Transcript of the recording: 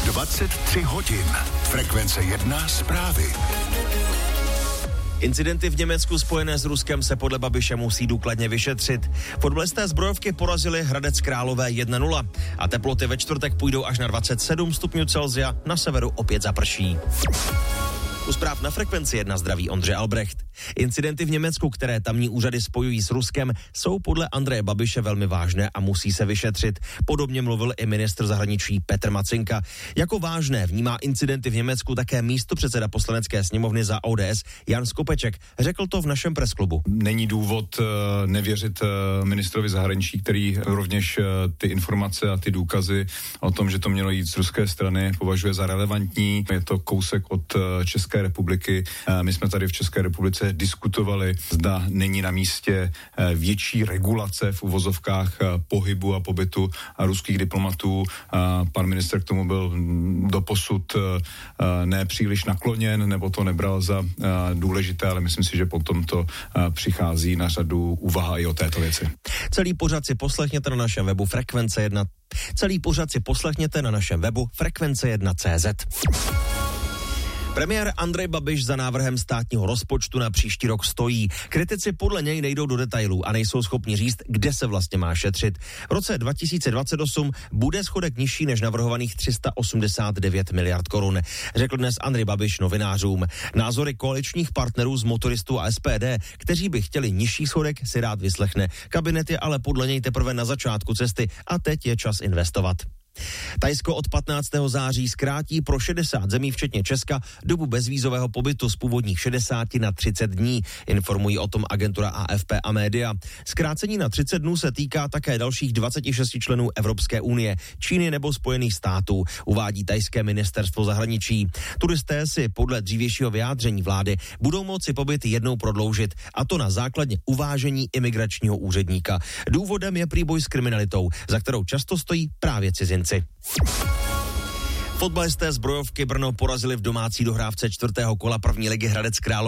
23 hodin. Frekvence 1 zprávy. Incidenty v Německu spojené s Ruskem se podle Babiše musí důkladně vyšetřit. Fotbalisté zbrojovky porazili Hradec Králové 1-0 a teploty ve čtvrtek půjdou až na 27 stupňů Celsia, na severu opět zaprší. U zpráv na Frekvenci 1 zdraví Ondřej Albrecht. Incidenty v Německu, které tamní úřady spojují s Ruskem, jsou podle Andreje Babiše velmi vážné a musí se vyšetřit. Podobně mluvil i ministr zahraničí Petr Macinka. Jako vážné vnímá incidenty v Německu také místopředseda poslanecké sněmovny za ODS Jan Skopeček. Řekl to v našem presklubu. Není důvod nevěřit ministrovi zahraničí, který rovněž ty informace a ty důkazy o tom, že to mělo jít z ruské strany, považuje za relevantní. Je to kousek od České republiky. My jsme tady v České republice diskutovali, zda není na místě větší regulace v uvozovkách pohybu a pobytu ruských diplomatů. Pan ministr k tomu byl doposud nepříliš nakloněn, nebo to nebral za důležité, ale myslím si, že potom to přichází na řadu úvaha i o této věci. Celý pořad si poslechněte na našem webu Frekvence1.cz. Premiér Andrej Babiš za návrhem státního rozpočtu na příští rok stojí. Kritici podle něj nejdou do detailů a nejsou schopni říct, kde se vlastně má šetřit. V roce 2028 bude schodek nižší než navrhovaných 389 miliard korun, řekl dnes Andrej Babiš novinářům. Názory koaličních partnerů z Motoristů a SPD, kteří by chtěli nižší schodek, si rád vyslechne. Kabinet je ale podle něj teprve na začátku cesty a teď je čas investovat. Thajsko od 15. září zkrátí pro 60 zemí, včetně Česka, dobu bezvízového pobytu z původních 60 na 30 dní, informují o tom agentura AFP a média. Zkrácení na 30 dnů se týká také dalších 26 členů Evropské unie, Číny nebo Spojených států, uvádí thajské ministerstvo zahraničí. Turisté si podle dřívějšího vyjádření vlády budou moci pobyt jednou prodloužit, a to na základě uvážení imigračního úředníka. Důvodem je prý boj s kriminalitou, za kterou často stojí právě cizinci. Fotbalisté zbrojovky Brno porazili v domácí dohrávce 4. kola první ligy Hradec Králové